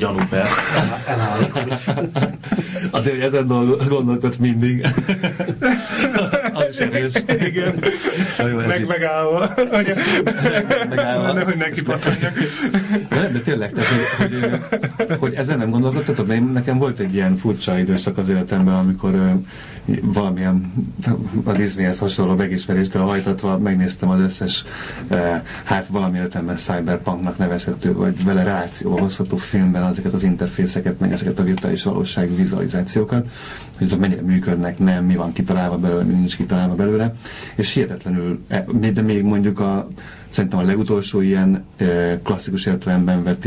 gyanúper. Azért, hogy ezen gondolkodsz mindig. Az is erős. Igen. Megállva. Nehogy neki pattanjak. De tényleg, hogy ezen nem gondolkodtatok, mert nekem volt egy ilyen furcsa időszak az életemben, amikor valamilyen a Disneyhez hasonló megismeréstől hajtatva megnéztem az összes valami értelemben cyberpunknak nevezhető, vagy vele relációba hozható filmben ezeket az interfészeket, meg ezeket a virtuális valóság vizualizációkat, hogy azok mennyire működnek, nem, mi van kitalálva belőle, mi nincs kitalálva belőle, és hihetetlenül, de még mondjuk szerintem a legutolsó ilyen klasszikus értelemben vett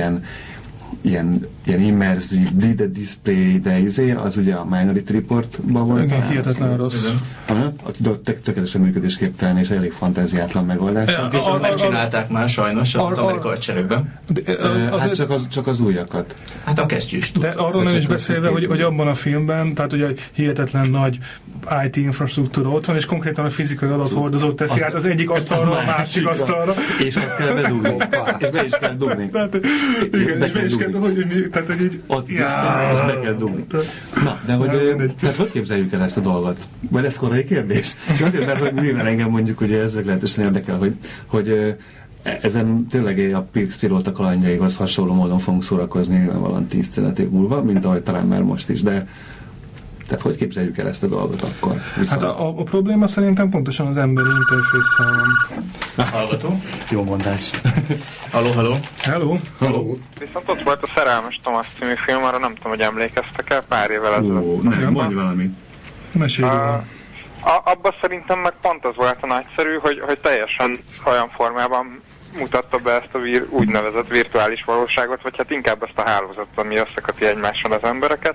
ilyen immerzív, de display, de az ugye a Minority Report-ban volt. Igen, hihetetlen rossz. Tökéletesen működésképtelen és elég fantáziátlan megoldás. Viszont megcsinálták már sajnos az amerikai hadseregben. Hát csak az újakat. Hát a kesztyűs tud. De arról nem is beszélve, hogy abban a filmben, tehát ugye egy hihetetlen nagy IT infrastruktúra ott van, és konkrétan a fizikai adathordozót teszi át az egyik asztalra a másik asztalra. És azt kell bedugni. És be is kell dugni. Igen, és be is kell dugni. Tehát, hogy így... Ott és be kell dugni. Na, de hogy képzeljük el ezt a dolgot? Vagy ez korai kérdés? És azért, mert hogy mivel engem mondjuk, ugye ez lehetősen érdekel, hogy ezen tényleg a Pirx Pilóta kalandjaihoz hasonló módon fogunk szórakozni valami 10-15 év múlva, mint ahogy talán már most is, de tehát hogy képzeljük el ezt a dolgot akkor? Hát a probléma szerintem pontosan az emberi interfésszel van. Hallgató? Jó mondás. Halló. Viszont ott volt a Szerelmes Tomasz című film, arra nem tudom, hogy emlékeztek el pár évvel ezelőtt. Mondj valamit. Mesélj róla. Abban szerintem meg pont az volt a nagyszerű, hogy teljesen olyan formában mutatta be ezt a úgynevezett virtuális valóságot, vagy hát inkább ezt a hálózatot, ami összeköti egymással az embereket,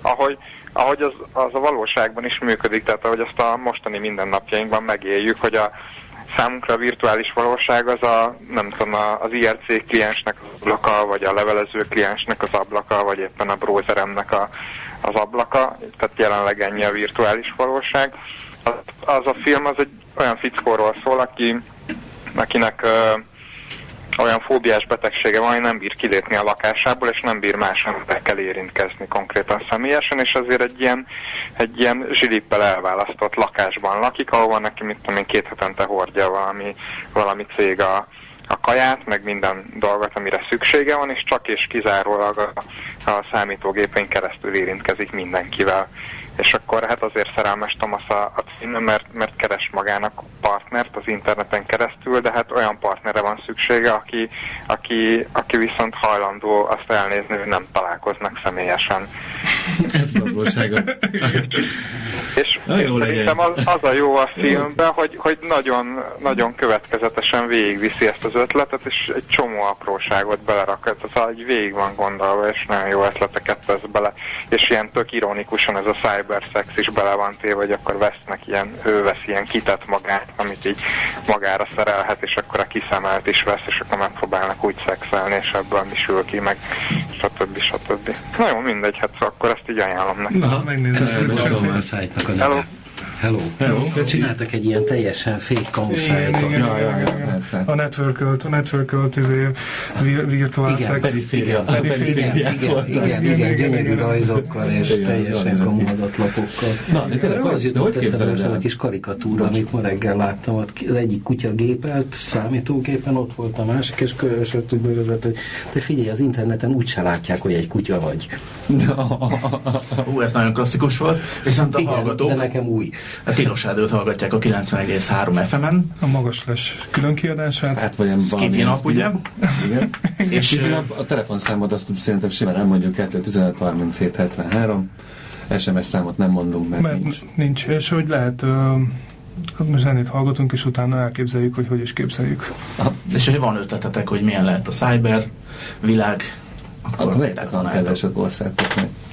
ahogy az a valóságban is működik, tehát ahogy ezt a mostani mindennapjainkban megéljük, hogy a számunkra a virtuális valóság az az IRC kliensnek az ablaka, vagy a levelező kliensnek az ablaka, vagy éppen a browseremnek az ablaka, tehát jelenleg ennyi a virtuális valóság. Az a film az egy olyan fickóról szól, akinek olyan fóbiás betegsége van, hogy nem bír kilépni a lakásából, és nem bír más emberekkel érintkezni konkrétan személyesen, és azért egy ilyen zsilippel elválasztott lakásban lakik, ahol neki, 2 hetente hordja valami cég a kaját, meg minden dolgot, amire szüksége van, és csak és kizárólag a számítógépen keresztül érintkezik mindenkivel. És akkor hát azért Szerelmes Tomasz a cím, mert keres magának partnert az interneten keresztül, de hát olyan partnerre van szüksége, aki viszont hajlandó azt elnézni, hogy nem találkoznak személyesen. Ez valósága. És szerintem az a jó a filmben, hogy nagyon, nagyon következetesen végigviszi ezt az ötletet, és egy csomó apróságot belerak. Ez így végig van gondolva, és nagyon jó ötleteket tesz bele. És ilyen tök ironikusan ez a cyberszex is bele van téve, hogy akkor ő vesz ilyen kitet magát, amit így magára szerelhet, és akkor a kiszemelt is vesz, és akkor megpróbálnak úgy szexelni, és ebből mi sül ki, meg stb. Na jó, mindegy, hát akkor ezt így ajánlom neki. Na, megnézzük. A szájtnak a neve. Hello. Csináltak egy ilyen teljesen fake kamuszájtot. A networkölt virtuál szex. Periféria. Igen, gyönyörű rajzokkal és teljesen kamuadat lapokkal. Az jutott eszembe a kis karikatúra, amit ma reggel láttam. Az egyik kutya gépelt, számítógépen, ott volt a másik, és körülbelül úgy mögött, hogy te figyelj, az interneten úgyse látják, hogy egy kutya vagy. Ez nagyon klasszikus volt, viszont a hallgatók... de nekem új. A Tilos Erdőt hallgatják a 91,3 FM-en. A Magas Les külön kiadását. Hát vagy Skiffy nap, ugye? Igen. És a telefonszámot azt szerintem simán elmondjuk, 215 37 73. SMS számot nem mondunk, mert nincs. És hogy lehet... most zenét hallgatunk, és utána elképzeljük, hogy is képzeljük. És hogy van ötletetek, hogy milyen lehet a cyber világ, akkor nektek van kedves országoknak.